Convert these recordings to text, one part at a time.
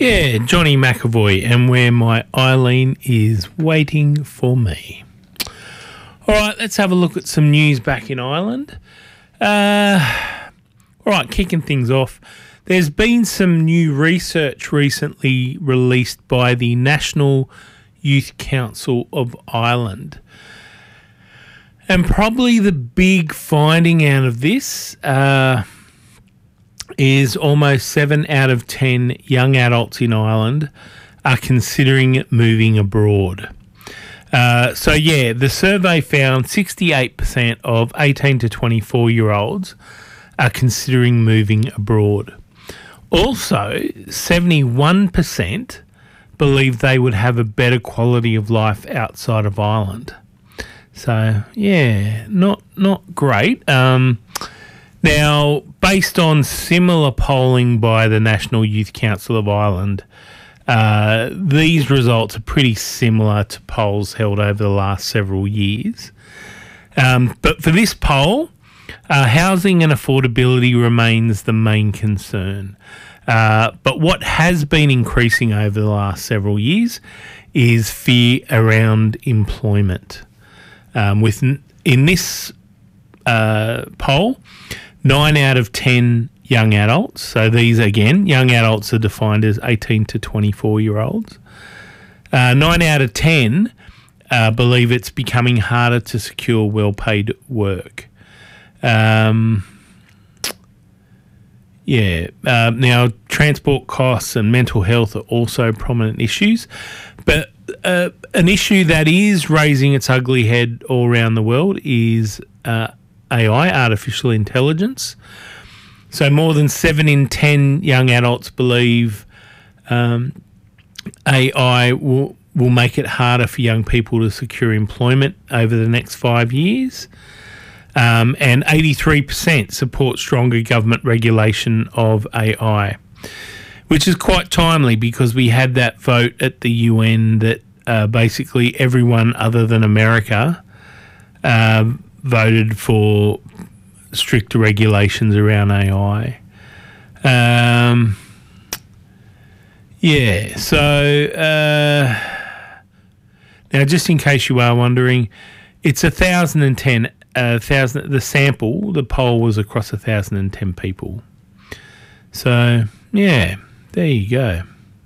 Yeah, Johnny McAvoy, and Where My Eileen Is Waiting For Me. All right, let's have a look at some news back in Ireland. All right, kicking things off. There's been some new research recently released by the National Youth Council of Ireland. And probably the big finding out of this is almost 7 out of 10 young adults in Ireland are considering moving abroad. The survey found 68% of 18 to 24-year-olds are considering moving abroad. Also, 71% believe they would have a better quality of life outside of Ireland. So, yeah, not great. Now, based on similar polling by the National Youth Council of Ireland, these results are pretty similar to polls held over the last several years. But for this poll, housing and affordability remains the main concern. But what has been increasing over the last several years is fear around employment. In this poll, 9 out of 10 young adults, so these again, young adults are defined as 18 to 24-year-olds, 9 out of 10 believe it's becoming harder to secure well-paid work. Now, transport costs and mental health are also prominent issues, but an issue that is raising its ugly head all around the world is AI, artificial intelligence. So more than 7 in 10 young adults believe AI will make it harder for young people to secure employment over the next 5 years. And 83% support stronger government regulation of AI, which is quite timely because we had that vote at the UN that basically everyone other than America voted for stricter regulations around AI. Now just in case you are wondering, it's 1,010. The sample, the poll was across 1,010 people. So, yeah, there you go.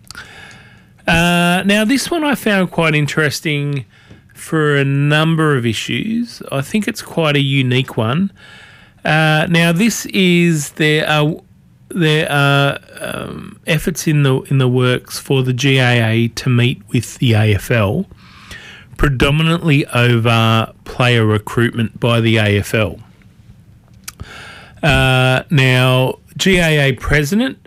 Now, this one I found quite interesting for a number of issues. I think it's quite a unique one. Now, this is there are efforts in the works for the GAA to meet with the AFL, predominantly over player recruitment by the AFL. Now, GAA President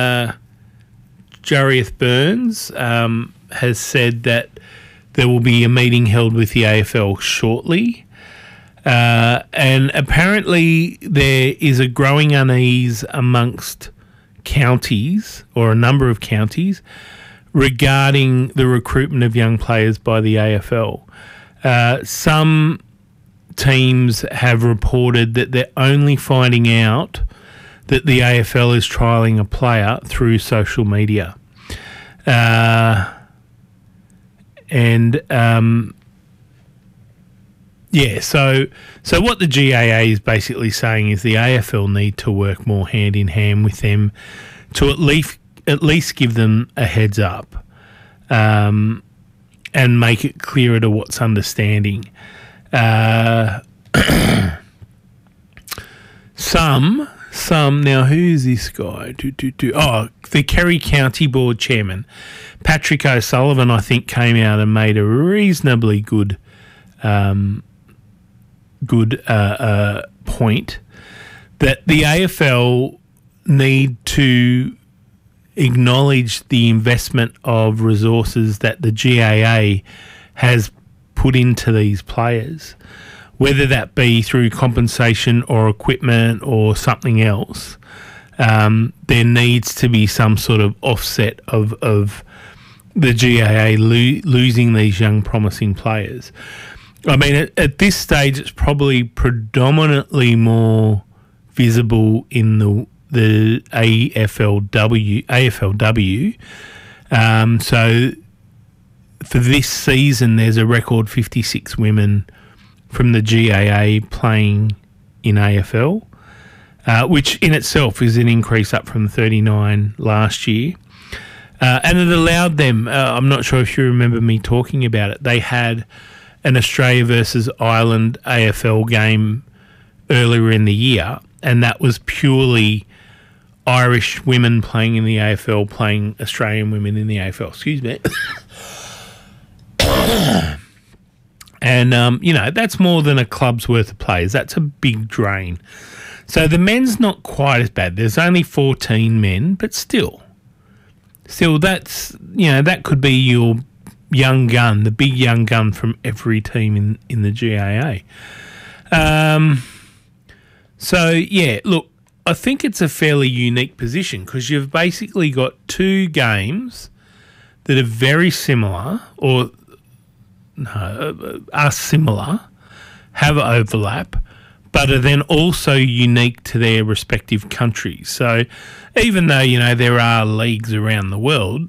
Jarieth Burns has said that there will be a meeting held with the AFL shortly. And apparently there is a growing unease amongst counties, or a number of counties, regarding the recruitment of young players by the AFL. Some teams have reported that they're only finding out that the AFL is trialling a player through social media. So what the GAA is basically saying is the AFL need to work more hand in hand with them to at least give them a heads up, and make it clearer to what's understanding. Some now, who's this guy? The Kerry County Board Chairman, Patrick O'Sullivan, I think, came out and made a reasonably good point that the AFL need to acknowledge the investment of resources that the GAA has put into these players, whether that be through compensation or equipment or something else. There needs to be some sort of offset of the GAA losing these young promising players. I mean, at this stage, it's probably predominantly more visible in the AFLW, So for this season, there's a record 56 women from the GAA playing in AFL, which in itself is an increase up from 39 last year. And it allowed them, I'm not sure if you remember me talking about it, they had an Australia versus Ireland AFL game earlier in the year, and that was purely Irish women playing in the AFL playing Australian women in the AFL. Excuse me. And, that's more than a club's worth of players. That's a big drain. So the men's not quite as bad. There's only 14 men, but still that's, that could be your young gun, the big young gun from every team in the GAA. Look, I think it's a fairly unique position because you've basically got two games that are very similar are similar, have overlap, but are then also unique to their respective countries. So even though, there are leagues around the world,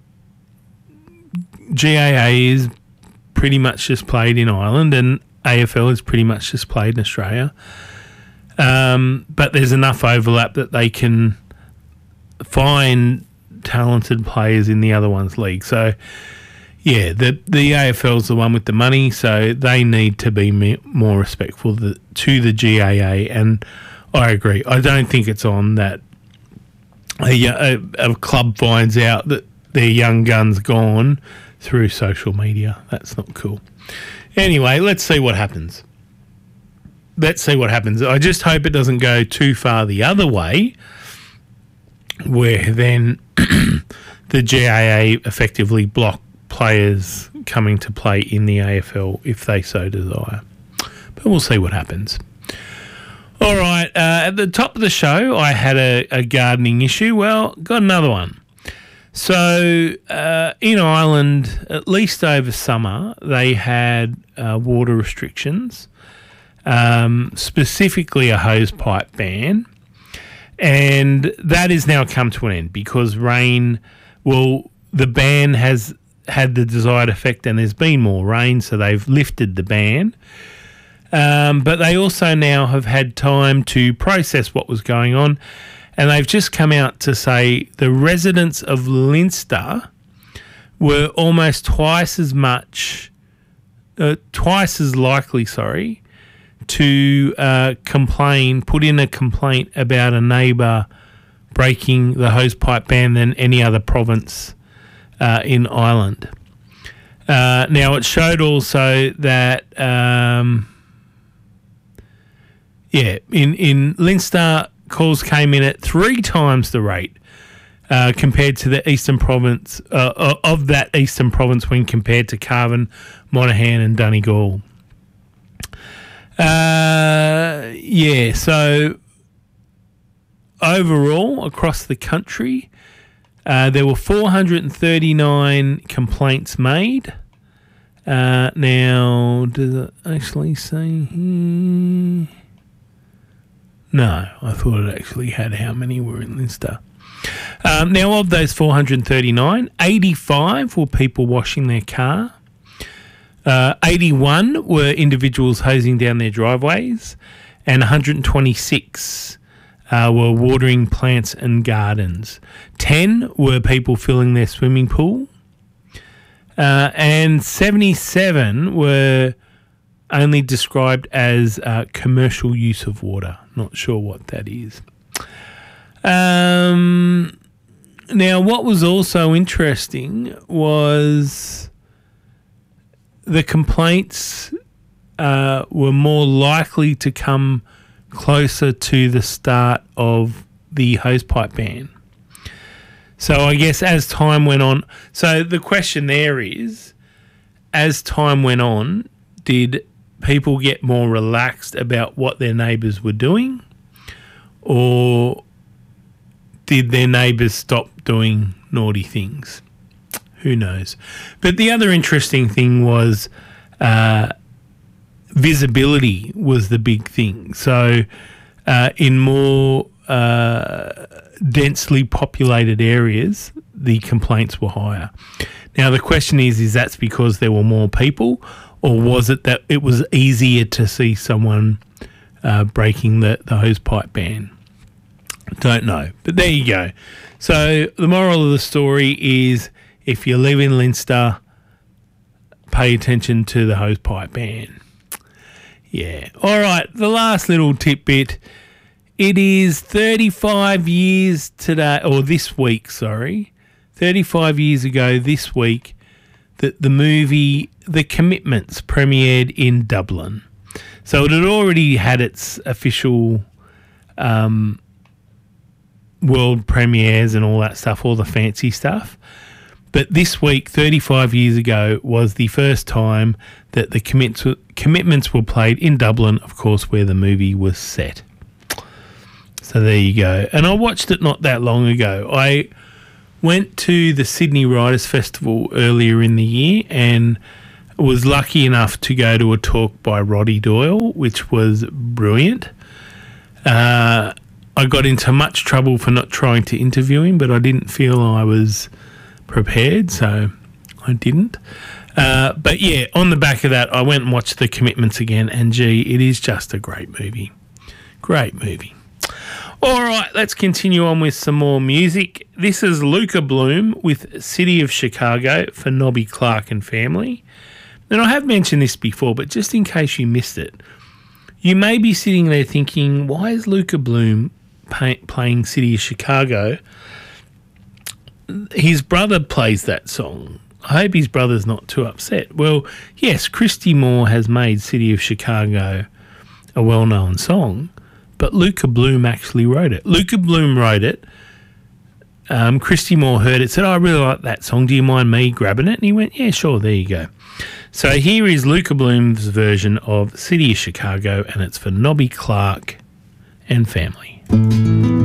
GAA is pretty much just played in Ireland and AFL is pretty much just played in Australia. But there's enough overlap that they can find talented players in the other one's league. So, yeah, the AFL is the one with the money, so they need to be more respectful to the GAA. And I agree. I don't think it's on that a club finds out that their young gun's gone through social media. That's not cool. Anyway, let's see what happens. I just hope it doesn't go too far the other way, where then the GAA effectively block players coming to play in the AFL if they so desire. But we'll see what happens. All right, at the top of the show, I had a gardening issue. Well, got another one. So in Ireland, at least over summer, they had water restrictions, specifically a hosepipe ban. And that has now come to an end because the ban has had the desired effect and there's been more rain, so they've lifted the ban. But they also now have had time to process what was going on, and they've just come out to say the residents of Leinster were almost twice as likely, to put in a complaint about a neighbour breaking the hosepipe ban than any other province in Ireland. Now, it showed also that, in Leinster, calls came in at 3 times the rate compared to the eastern province, of that eastern province when compared to Cavan, Monaghan and Donegal. So overall, across the country, there were 439 complaints made. Now, does it actually say here? No, I thought it actually had how many were in Leinster. Now, of those 439, 85 were people washing their car. 81 were individuals hosing down their driveways, and 126 were watering plants and gardens. 10 were people filling their swimming pool, and 77 were only described as commercial use of water. Not sure what that is. Now, what was also interesting was the complaints were more likely to come closer to the start of the hosepipe ban. So I guess as time went on, so the question there is, as time went on, did people get more relaxed about what their neighbours were doing, or did their neighbours stop doing naughty things? Who knows? But the other interesting thing was visibility was the big thing. So in more densely populated areas, the complaints were higher. Now, the question is that's because there were more people, or was it that it was easier to see someone breaking the hosepipe ban? Don't know. But there you go. So the moral of the story is if you live in Leinster, pay attention to the hosepipe ban. Yeah. All right. The last little tidbit. It is 35 years today, or this week, 35 years ago this week, that the movie The Commitments premiered in Dublin. So it had already had its official world premieres and all that stuff, all the fancy stuff. But this week, 35 years ago, was the first time that the Commitments were played in Dublin, of course, where the movie was set. So there you go. And I watched it not that long ago. I went to the Sydney Writers' Festival earlier in the year and was lucky enough to go to a talk by Roddy Doyle, which was brilliant. I got into much trouble for not trying to interview him, but I didn't feel I was prepared, so I didn't. But yeah, on the back of that, I went and watched The Commitments again, and gee, it is just a great movie. Great movie. All right, let's continue on with some more music. This is Luca Bloom with City of Chicago for Nobby Clark and family. And I have mentioned this before, but just in case you missed it, you may be sitting there thinking, why is Luca Bloom playing City of Chicago? His brother plays that song. I hope his brother's not too upset. Well, yes, Christy Moore has made City of Chicago a well-known song, but Luca Bloom actually wrote it. Luca Bloom wrote it. Christy Moore heard it, said, I really like that song. Do you mind me grabbing it? And he went, yeah, sure, there you go. So here is Luca Bloom's version of City of Chicago, and it's for Nobby Clark and family.